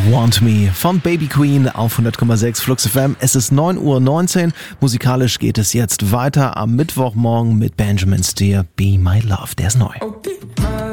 Want Me von Baby Queen auf 100,6 Flux FM. Es ist 9:19 Uhr. Musikalisch geht es jetzt weiter am Mittwochmorgen mit Benjamin Steer. Be My Love, der ist neu. Okay.